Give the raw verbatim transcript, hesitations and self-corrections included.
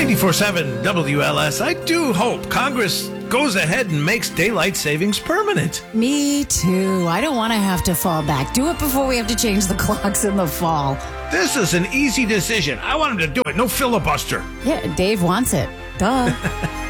ninety-four point seven W L S. I do hope Congress goes ahead and makes daylight savings permanent. Me too. I don't want to have to fall back. Do it before we have to change the clocks in the fall. This is an easy decision. I want him to do it. No filibuster. Yeah, Dave wants it. Duh.